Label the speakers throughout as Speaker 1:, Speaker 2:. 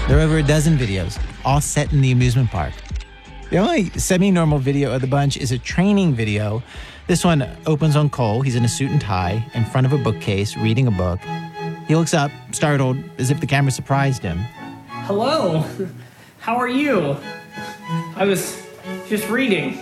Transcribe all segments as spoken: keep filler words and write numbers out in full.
Speaker 1: There are over a dozen videos, all set in the amusement park. The only semi-normal video of the bunch is a training video. This one opens on Cole. He's in a suit and tie in front of a bookcase reading a book. He looks up, startled, as if the camera surprised him.
Speaker 2: Hello. How are you? I was just reading.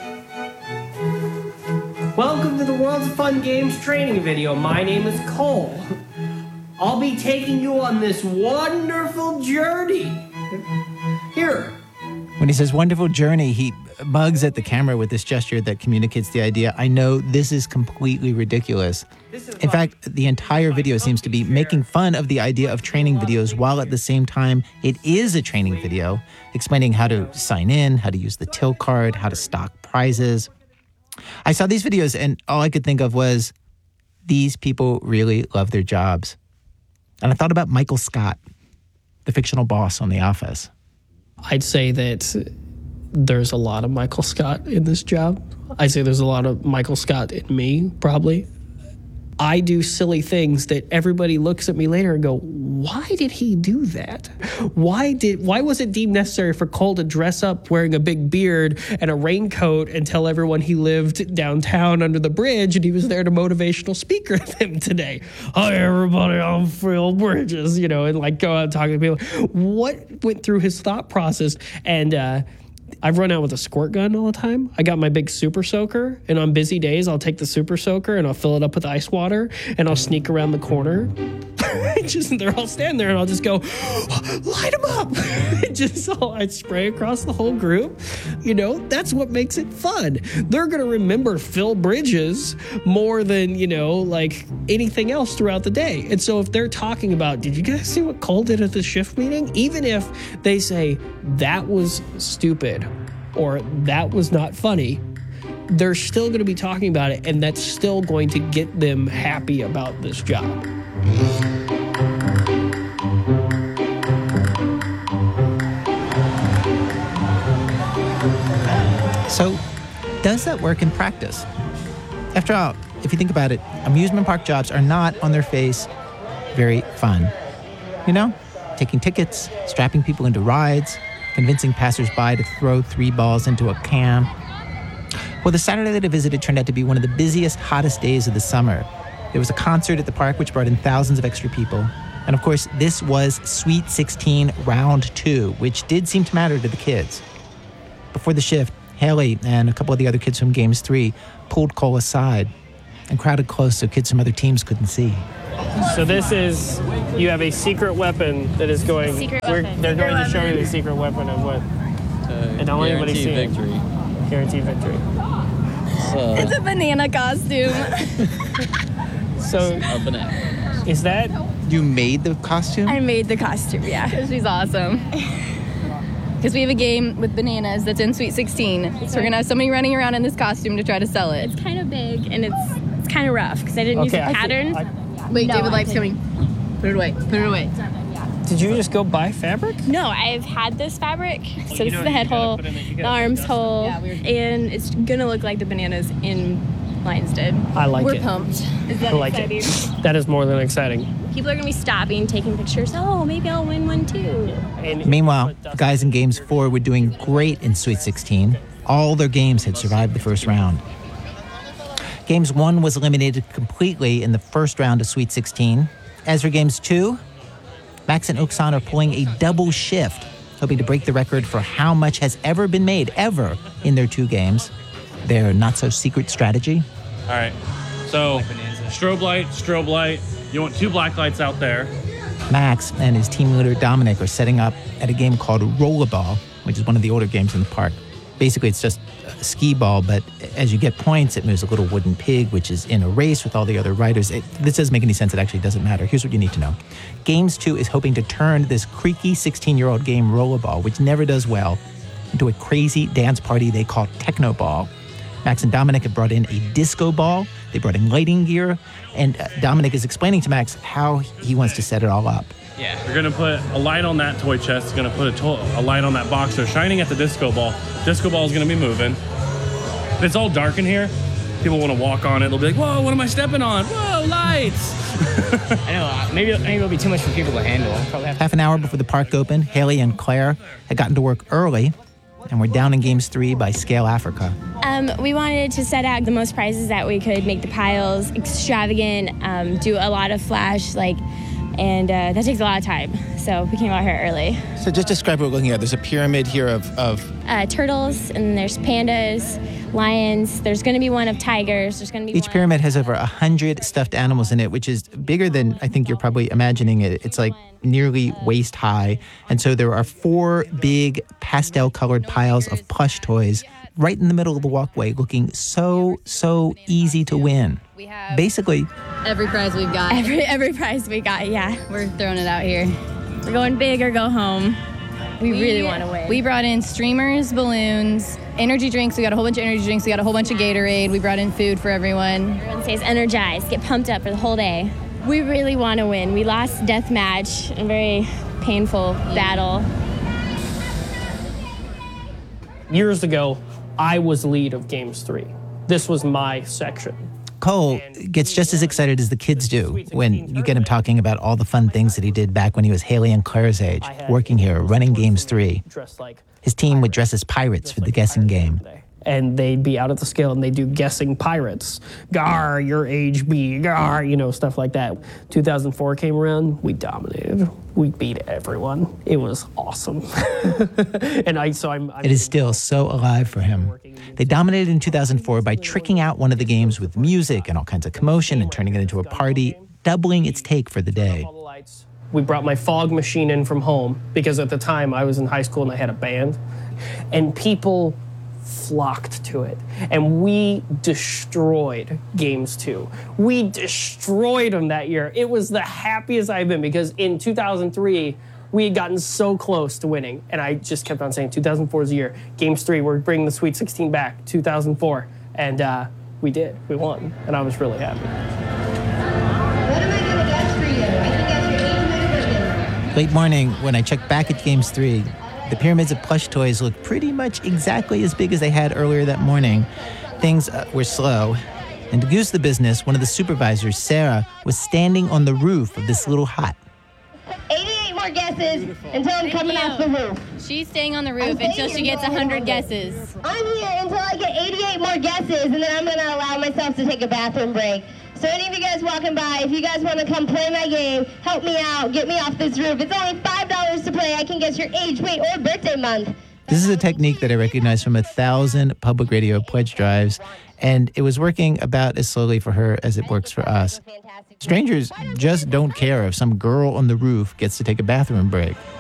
Speaker 2: Welcome to the World's Fun Games training video. My name is Cole. I'll be taking you on this wonderful journey. Here.
Speaker 1: When he says wonderful journey, he bugs at the camera with this gesture that communicates the idea, I know this is completely ridiculous. In fact, the entire video seems to be making fun of the idea of training videos while at the same time it is a training video, explaining how to sign in, how to use the till card, how to stock prizes. I saw these videos and all I could think of was, these people really love their jobs. And I thought about Michael Scott, the fictional boss on The Office.
Speaker 2: I'd say that there's a lot of Michael Scott in this job. I'd say there's a lot of Michael Scott in me, probably. I do silly things that everybody looks at me later and go, why did he do that? Why did why was it deemed necessary for Cole to dress up wearing a big beard and a raincoat and tell everyone he lived downtown under the bridge and he was there to motivational speaker them today? Hi, everybody, I'm Phil Bridges, you know, and like go out and talk to people. What went through his thought process? And uh, I've run out with a squirt gun all the time. I got my big super soaker, and on busy days, I'll take the super soaker and I'll fill it up with ice water, and I'll sneak around the corner. just they're all standing there, and I'll just go, light them up. just all, I spray across the whole group. You know, that's what makes it fun. They're gonna remember Phil Bridges more than, you know, like anything else throughout the day. And so if they're talking about, did you guys see what Cole did at the shift meeting? Even if they say that was stupid or that was not funny, they're still going to be talking about it, and that's still going to get them happy about this job.
Speaker 1: So, does that work in practice? After all, if you think about it, amusement park jobs are not, on their face, very fun. You know, taking tickets, strapping people into rides, convincing passersby to throw three balls into a can. Well, the Saturday that I visited turned out to be one of the busiest, hottest days of the summer. There was a concert at the park which brought in thousands of extra people. And of course, this was Sweet sixteen Round two, which did seem to matter to the kids. Before the shift, Haley and a couple of the other kids from Games three pulled Cole aside and crowded close so kids from other teams couldn't see.
Speaker 2: So this is, you have a secret weapon that is going,
Speaker 3: Secret
Speaker 2: we're,
Speaker 3: weapon.
Speaker 2: they're going
Speaker 3: Secret
Speaker 2: to show you
Speaker 3: weapon.
Speaker 2: the secret weapon of what?
Speaker 4: Uh,
Speaker 2: And don't let anybody see it.
Speaker 4: victory.
Speaker 2: Guaranteed victory.
Speaker 4: So,
Speaker 3: It's a banana costume.
Speaker 2: So
Speaker 4: a banana.
Speaker 2: is that,
Speaker 1: You made the costume?
Speaker 3: I made the costume, yeah. She's awesome. Because we have a game with bananas that's in Sweet sixteen. So we're going to have somebody running around in this costume to try to sell it.
Speaker 5: It's kind of big and it's it's kind of rough because I didn't use
Speaker 2: Okay,
Speaker 5: the
Speaker 2: I-
Speaker 5: patterns.
Speaker 2: I-
Speaker 3: Wait,
Speaker 5: No,
Speaker 3: David
Speaker 5: I
Speaker 3: Light's coming. Put it away. Put it away.
Speaker 2: did you just go buy fabric?
Speaker 5: No, I've had this fabric. So
Speaker 2: you
Speaker 5: this
Speaker 2: know
Speaker 5: is the
Speaker 2: you
Speaker 5: head
Speaker 2: gotta
Speaker 5: hole,
Speaker 2: put in the- you
Speaker 5: the
Speaker 2: gotta put
Speaker 5: arms
Speaker 2: dust
Speaker 5: hole,
Speaker 3: Yeah, we're-
Speaker 5: and it's gonna look like the bananas in Lions did.
Speaker 2: I like
Speaker 3: We're
Speaker 2: it.
Speaker 3: pumped.
Speaker 5: Is that
Speaker 2: I like
Speaker 5: exciting?
Speaker 2: it. That is more than exciting.
Speaker 5: People are gonna be stopping, taking pictures. Oh, maybe I'll win one too.
Speaker 2: And
Speaker 1: Meanwhile, the guys in Games four were doing great in Sweet sixteen. All their games had survived the first round. Games one was eliminated completely in the first round of Sweet sixteen. As for Games two, Max and Oksan are pulling a double shift, hoping to break the record for how much has ever been made, ever, in their two games. Their not-so-secret strategy.
Speaker 6: All right. So, strobe light, strobe light. You want two black lights out there.
Speaker 1: Max and his team leader Dominic are setting up at a game called Rollerball, which is one of the older games in the park. Basically, it's just a skee ball, but as you get points, it moves a little wooden pig, which is in a race with all the other riders. It, this doesn't make any sense. It actually doesn't matter. Here's what you need to know. Games two is hoping to turn this creaky sixteen-year-old game Rollerball, which never does well, into a crazy dance party they call Techno Ball. Max and Dominic have brought in a disco ball. They brought in lighting gear. And uh, Dominic is explaining to Max how he wants to set it all up.
Speaker 6: Yeah. You're going to put a light on that toy chest. You're going to put a, to- a light on that box. So shining at the disco ball. Disco ball is going to be moving. If it's all dark in here, People want to walk on it. They'll be like, whoa, what am I stepping on? Whoa, lights.
Speaker 7: I know, uh, maybe, maybe it'll be too much for people to handle. Probably have to-
Speaker 1: Half an hour before the park opened, Haley and Claire had gotten to work early and were down in Games three by Scale Africa.
Speaker 5: Um, we wanted to set out the most prizes that we could, make the piles extravagant, um, do a lot of flash, like, and uh, that takes a lot of time. So we came out here early.
Speaker 1: So just describe what we're looking at. There's a pyramid here of, of
Speaker 5: Uh, turtles, and there's pandas, lions. There's going to be one of tigers. There's going to be
Speaker 1: each
Speaker 5: one-
Speaker 1: pyramid has over a hundred stuffed animals in it, which is bigger than I think you're probably imagining it. It's like nearly waist high. And so there are four big pastel colored piles of plush toys right in the middle of the walkway, looking so, so easy to win.
Speaker 3: We have
Speaker 1: Basically,
Speaker 3: every prize we've got.
Speaker 5: Every every prize we got, yeah.
Speaker 3: We're throwing it out here.
Speaker 5: We're going big or go home. We, really want to win.
Speaker 3: We brought in streamers, balloons, energy drinks. We got a whole bunch of energy drinks. We got a whole bunch of Gatorade. We brought in food for everyone.
Speaker 5: Everyone stays energized, get pumped up for the whole day. We really want to win. We lost death match, a very painful battle.
Speaker 2: Years ago, I was lead of Games three. This was my section.
Speaker 1: Cole gets just as excited as the kids do when you get him talking about all the fun things that he did back when he was Haley and Claire's age, working here, running Games three.
Speaker 2: Dressed like
Speaker 1: His team would dress as pirates for the guessing game.
Speaker 2: And they'd be out at the scale and they do guessing pirates. Gar, your age B, gar, you know, stuff like that. two thousand four came around, we dominated. We beat everyone. It was awesome. and I, so I'm, I'm.
Speaker 1: It is still so alive for him. They dominated in two thousand four by tricking out one of the games with music and all kinds of commotion and turning it into a party, doubling its take for the day.
Speaker 2: We brought my fog machine in from home because at the time I was in high school and I had a band. And people flocked to it. And we destroyed Games two. We destroyed them that year. It was the happiest I've been because in two thousand three, we had gotten so close to winning. And I just kept on saying two thousand four is the year. Games three, we're bringing the Sweet sixteen back, two thousand four. And uh, we did. We won. And I was really happy.
Speaker 8: What am I going to guess for you? I can guess your age, minute,
Speaker 1: Late morning, when I checked back at Games three, the pyramids of plush toys looked pretty much exactly as big as they had earlier that morning. Things uh, were slow. And to goose the business, one of the supervisors, Sarah, was standing on the roof of this little hut.
Speaker 8: eighty-eight more guesses until I'm coming off the roof.
Speaker 3: She's staying on the roof
Speaker 8: I'm
Speaker 3: until she
Speaker 8: staying
Speaker 3: gets
Speaker 8: here
Speaker 3: one hundred
Speaker 8: for
Speaker 3: guesses.
Speaker 8: I'm here until I get eighty-eight more guesses, and then I'm going to allow myself to take a bathroom break. So any of you guys walking by, if you guys want to come play my game, help me out, get me off this roof. It's only five dollars to play. I can guess your age, weight, or birthday month.
Speaker 1: This is a technique that I recognize from a thousand public radio pledge drives, and it was working about as slowly for her as it works for us. Strangers just don't care if some girl on the roof gets to take a bathroom break.